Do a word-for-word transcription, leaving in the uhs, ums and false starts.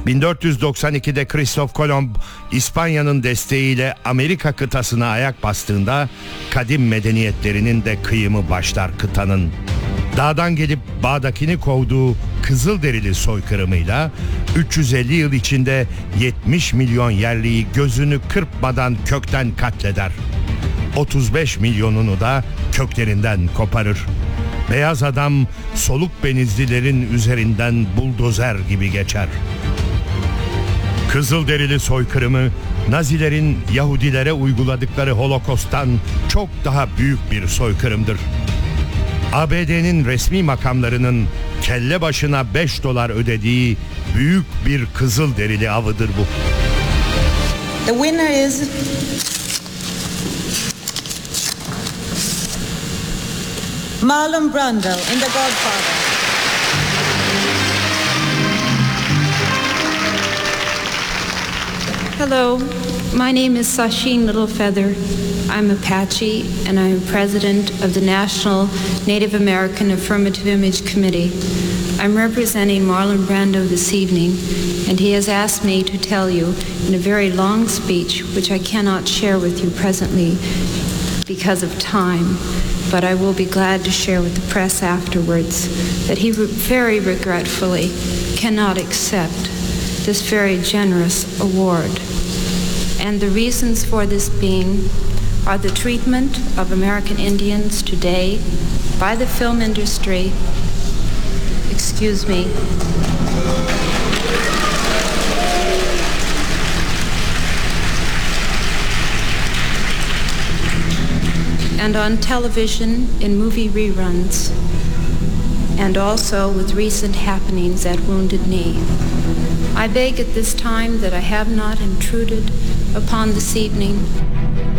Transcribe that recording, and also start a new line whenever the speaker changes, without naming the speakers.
bin dört yüz doksan ikide Kristof Kolomb İspanya'nın desteğiyle Amerika kıtasına ayak bastığında kadim medeniyetlerinin de kıyımı başlar kıtanın. Dağdan gelip bağdakini kovduğu Kızılderili soykırımıyla üç yüz elli yıl içinde yetmiş milyon yerliyi gözünü kırpmadan kökten katleder. otuz beş milyonunu da köklerinden koparır. Beyaz adam soluk benizlilerin üzerinden buldozer gibi geçer. Kızılderili soykırımı Nazilerin Yahudilere uyguladıkları Holokost'tan çok daha büyük bir soykırımdır. A B D'nin resmi makamlarının kelle başına beş dolar ödediği büyük bir Kızılderili avıdır bu.
The winner is Marlon Brando in The Godfather.
Hello, my name is Sasheen Littlefeather. I'm Apache and I am president of the National Native American Affirmative Image Committee. I'm representing Marlon Brando this evening, and he has asked me to tell you in a very long speech, which I cannot share with you presently because of time, but I will be glad to share with the press afterwards, that he re- very regretfully cannot accept this very generous award. And the reasons for this being are the treatment of American Indians today by the film industry, excuse me, and on television in movie reruns, and also with recent happenings at Wounded Knee. I beg at this time that I have not intruded upon this evening